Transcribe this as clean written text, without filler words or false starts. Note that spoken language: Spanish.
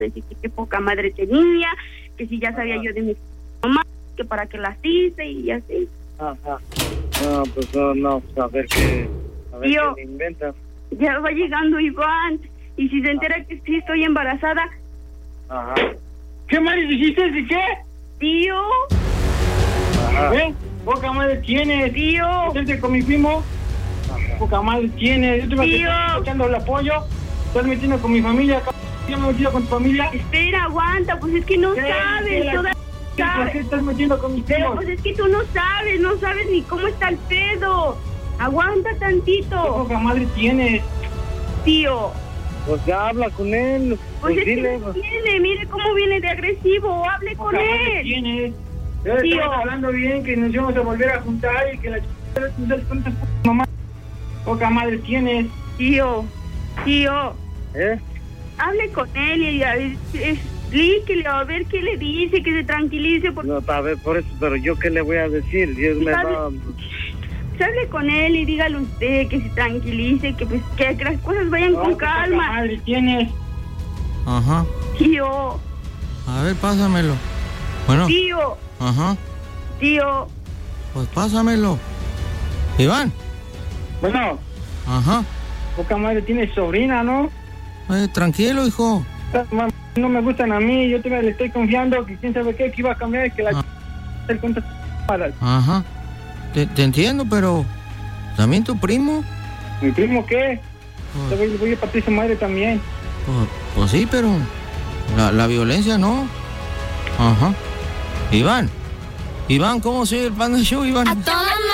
decir que qué poca madre tenía, que si ya sabía yo de mi mamá, que para qué las hice y así. Ajá. No, pues no, a ver qué me inventas. Ya va llegando Iván, y si se entera que sí estoy embarazada. Ajá. ¿Qué madre dijiste? ¿De qué? Tío. Ajá. ¿Eh? Poca madre tienes. Tío. ¿Estás con mi primo? Ajá. Poca madre tienes. Yo te Tío. estoy echando el apoyo. Estás metiendo con mi familia. Yo me he metido con tu familia. Espera, aguanta, pues es que no sabes, toda... ¿Por qué estás metiendo con mis Pero primos? pues es que tú no sabes ni cómo está el pedo. Aguanta ¿Qué tantito. poca madre tienes? Tío. Pues ya habla con él. Pues es dile. que no viene, mire cómo viene de agresivo, hable con Poca madre él. tienes. Tío. Estamos hablando bien, que nos íbamos a volver a juntar y que la mamá. Poca madre tienes. Tío, ¿Eh? hable con él y explíquele a ver qué le dice, que se tranquilice. Porque... No, a ver, por eso, pero yo qué le voy a decir. Dios me va... Hable con él y dígale usted que se tranquilice, que pues que las cosas vayan con calma. Poca madre tienes. Ajá. Tío, A ver, pásamelo. Bueno. tío, Ajá. tío. Pues pásamelo. Iván. Bueno, Ajá. poca madre tienes sobrina, ¿no? Tranquilo, hijo. No me gustan a mí, yo le estoy confiando que quién sabe qué, que iba a cambiar y que la el cuenta para Ajá. Te entiendo, pero ¿también tu primo? mi primo qué, Pues, voy a partir su madre también. pues sí, pero la violencia no. Ajá. Iván, ¿cómo sigue el Panda Show, Iván? A toda